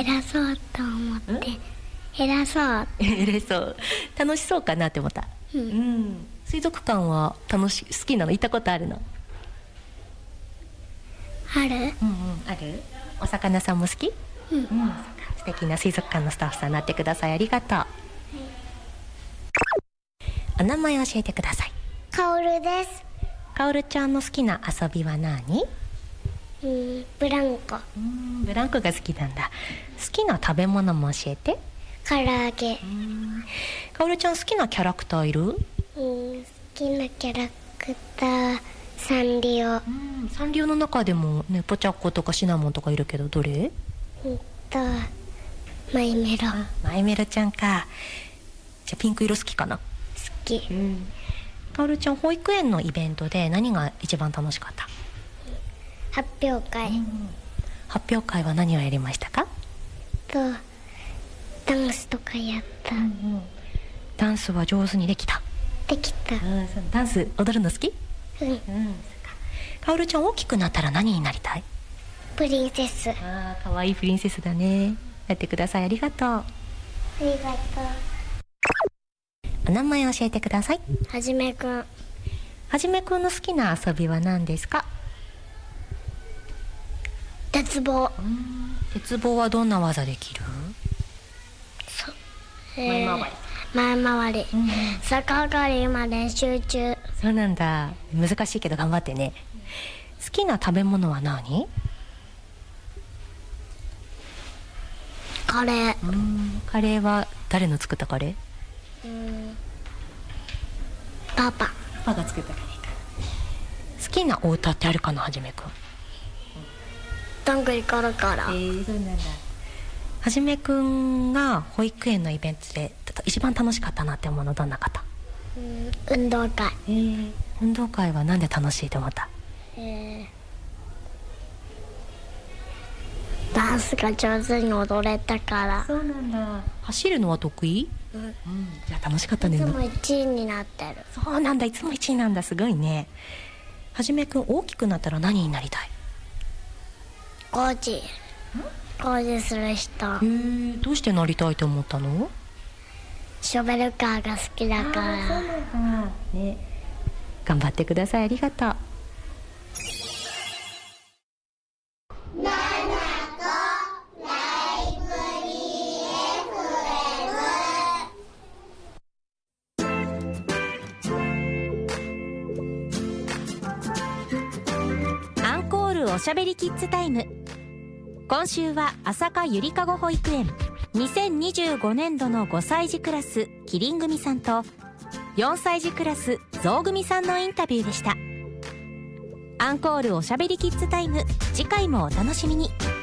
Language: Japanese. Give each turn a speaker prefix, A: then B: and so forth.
A: 偉そうと思って。偉そう
B: 偉そう。楽しそうかなって思った。水族館は好きなの？行ったことあるの？
A: ある？
B: ある？お魚さんも好き？素敵な水族館のスタッフさんになってください。ありがとう。お名前教えてください。
A: かおるです。
B: かおるちゃんの好きな遊びは何？
A: ブランコ。
B: ブランコが好きなんだ。好きな食べ物も教えて。
A: 唐揚げ。
B: かおるちゃん好きなキャラクターいる？
A: 好きなキャラクターサンリオ。
B: サンリオの中でもね、ポチャッコとかシナモンとかいるけど、どれ？
A: マイメロ。
B: マイメロちゃんか。じゃあピンク色好きかな？好
A: き。
B: かおるちゃん、保育園のイベントで何が一番楽しかった？
A: 発表会。
B: 発表会は何をやりましたか？
A: ダンスとかやった。
B: ダンスは上手にできた？
A: できた。
B: ダンス踊るの好き？かおるちゃん、大きくなったら何になりたい？
A: プリンセス。
B: かわいいプリンセスだね。やってください。ありがとう。
A: ありがとう。
B: お名前教えてください。
A: はじめくん。
B: はじめくんの好きな遊びは何ですか？
A: 鉄棒。
B: 鉄棒はどんな技できる？前回り。
A: 逆上がりまで集中。
B: そうなんだ。難しいけど頑張ってね。好きな食べ物は何？
A: カレー。
B: カレーは誰の作ったカレー？
A: パパ
B: が作ったカレーか。好きなお歌ってあるかな、はじめくん？
A: どんぐりころころ。
B: そうなんだ。はじめくんが保育園のイベントで一番楽しかったなって思うのどんな方？
A: 運動会。
B: 運動会はなんで楽しいと思った？
A: ダンスが上手に踊れたから。
B: そうなんだ。走るのは得意？じゃあ楽しかったね。
A: いつも1位になってる。
B: そうなんだ。いつも1位なんだ。すごいね。はじめくん、大きくなったら何になりたい？
A: 工事する人。
B: どうしてなりたいと思ったの？
A: ショベルカーが好きだから。
B: 頑張ってください。ありがとう。
C: アンコールおしゃべりキッズタイム。今週は朝霞ゆりかご保育園2025年度の5歳児クラスキリン組さんと4歳児クラスゾウ組さんのインタビューでした。アンコールおしゃべりキッズタイム、次回もお楽しみに。